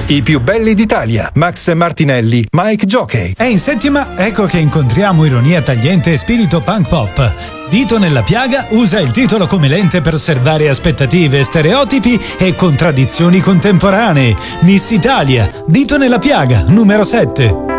I più belli d'Italia, Max Martinelli, Mike Jockey. E in settima, ecco che incontriamo ironia tagliente e spirito punk pop. Dito nella piaga usa il titolo come lente per osservare aspettative, stereotipi e contraddizioni contemporanee. Miss Italia, Dito nella piaga, numero 7.